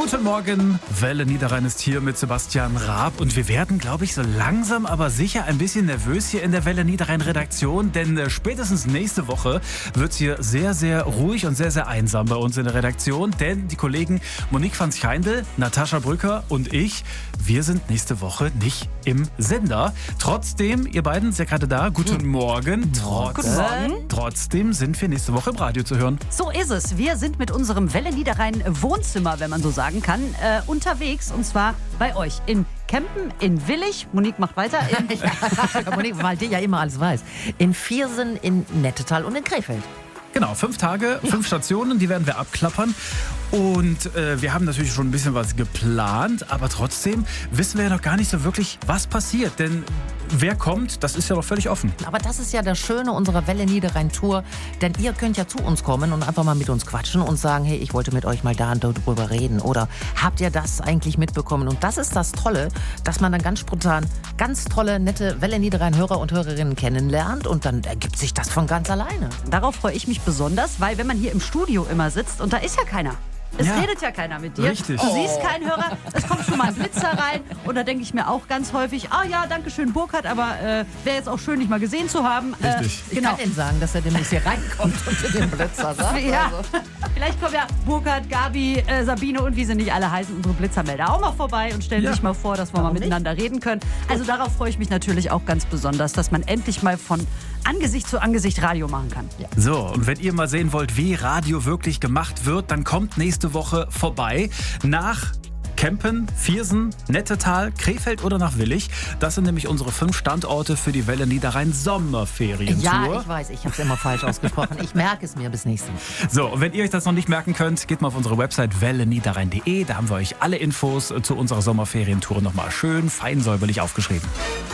Guten Morgen, Welle Niederrhein ist hier mit Sebastian Raab und wir werden, glaube ich, so langsam aber sicher ein bisschen nervös hier in der Welle Niederrhein Redaktion, denn spätestens nächste Woche wird es hier sehr, sehr ruhig und sehr, sehr einsam bei uns in der Redaktion, denn die Kollegen Monique van Schijndel, Natascha Brücker und ich, wir sind nächste Woche nicht im Sender. Trotzdem, ihr beiden seid gerade da, guten Morgen. Guten Morgen. Trotzdem sind wir nächste Woche im Radio zu hören. So ist es. Wir sind mit unserem Welle Niederrhein Wohnzimmer, wenn man so sagen kann, unterwegs. Und zwar bei euch in Kempen, in Willich. Monique macht weiter. Monique, weil die ja immer alles weiß. In Viersen, in Nettetal und in Krefeld. Genau, 5 Tage, 5 Stationen, die werden wir abklappern. Und wir haben natürlich schon ein bisschen was geplant, aber trotzdem wissen wir ja noch gar nicht so wirklich, was passiert. Denn wer kommt, das ist ja noch völlig offen. Aber das ist ja das Schöne unserer Welle Niederrhein Tour, denn ihr könnt ja zu uns kommen und einfach mal mit uns quatschen und sagen, hey, ich wollte mit euch mal da und darüber reden oder habt ihr das eigentlich mitbekommen? Und das ist das Tolle, dass man dann ganz spontan ganz tolle, nette Welle Niederrhein Hörer und Hörerinnen kennenlernt und dann ergibt sich das von ganz alleine. Darauf freue ich mich besonders, weil wenn man hier im Studio immer sitzt und da ist ja keiner. Es redet ja keiner mit dir. Richtig. Du siehst keinen Hörer. Es kommt schon mal ein Blitzer rein. Und da denke ich mir auch ganz häufig, ja, danke schön, Burkhard, aber wäre jetzt auch schön, dich mal gesehen zu haben. Richtig. Ich kann Ihnen sagen, dass er demnächst hier reinkommt und den Blitzer sagt. Ja, vielleicht kommen ja Burkhard, Gabi, Sabine und wie sie nicht alle heißen, unsere Blitzermelder auch mal vorbei und stellen sich mal vor, dass wir mal miteinander reden können. Also darauf freue ich mich natürlich auch ganz besonders, dass man endlich mal von Angesicht zu Angesicht Radio machen kann. Ja. So, und wenn ihr mal sehen wollt, wie Radio wirklich gemacht wird, dann kommt nächste Woche vorbei nach Kempen, Viersen, Nettetal, Krefeld oder nach Willich. Das sind nämlich unsere 5 Standorte für die Welle Niederrhein Sommerferientour. Ja, ich weiß, ich habe es immer falsch ausgesprochen. Ich merke es mir bis nächstes Mal. So, und wenn ihr euch das noch nicht merken könnt, geht mal auf unsere Website welleniederrhein.de. Da haben wir euch alle Infos zu unserer Sommerferientour nochmal schön fein säuberlich aufgeschrieben.